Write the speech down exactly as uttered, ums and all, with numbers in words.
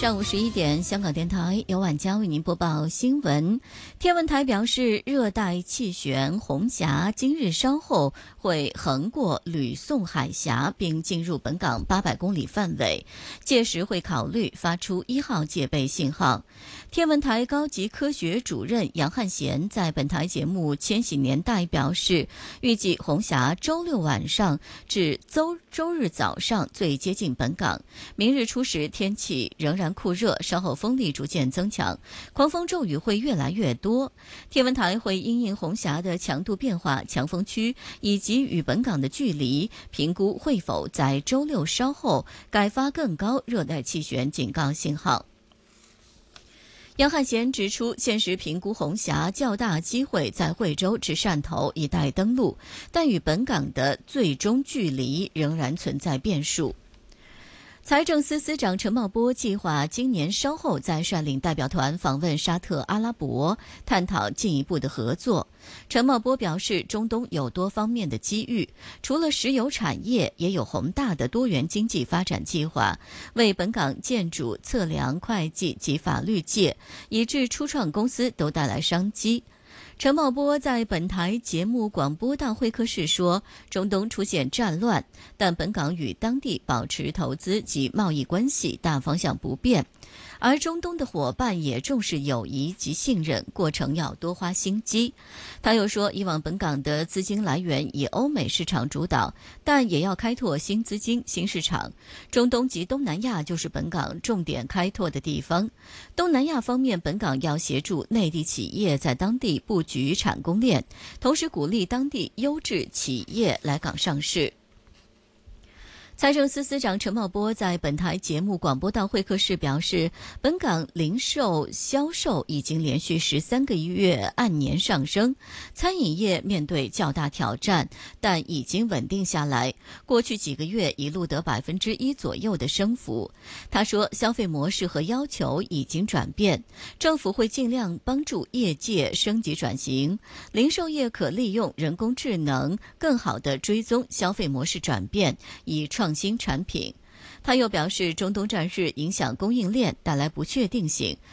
上午十一点，香港电台由晚佳为您播报新闻。天文台表示，热带气旋红霞今日稍后会横过吕宋海峡，并进入本港八百公里范围，届时会考虑发出一号戒备信号。天文台高级科学主任杨汉贤在本台节目《千禧年代》表示，预计红霞周六晚上至周周日早上最接近本港，明日初时天气仍然酷热，稍后风力逐渐增强，狂风骤雨会越来越多。天文台会因应红霞的强度变化、强风区以及与本港的距离，评估会否在周六稍后改发更高热带气旋警告信号。杨汉贤指出，现时评估红霞较大机会在惠州至汕头一带登陆，但与本港的最终距离仍然存在变数。财政司司长陈茂波计划今年稍后再率领代表团访问沙特阿拉伯，探讨进一步的合作。陈茂波表示，中东有多方面的机遇，除了石油产业，也有宏大的多元经济发展计划，为本港建筑、测量、会计及法律界，以至初创公司都带来商机。陈茂波在本台节目广播大会客室说，中东出现战乱，但本港与当地保持投资及贸易关系大方向不变，而中东的伙伴也重视友谊及信任，过程要多花心机。他又说，以往本港的资金来源以欧美市场主导，但也要开拓新资金、新市场。中东及东南亚就是本港重点开拓的地方。东南亚方面，本港要协助内地企业在当地布局产供链，同时鼓励当地优质企业来港上市。财政司司长陈茂波在本台节目广播道会客室表示，本港零售销售已经连续十三个月按年上升，餐饮业面对较大挑战，但已经稳定下来。过去几个月一路得百分之一左右的升幅。他说，消费模式和要求已经转变，政府会尽量帮助业界升级转型，零售业可利用人工智能更好地追踪消费模式转变，以创创新产品。他又表示，中东战事影响供应链，带来不确定性，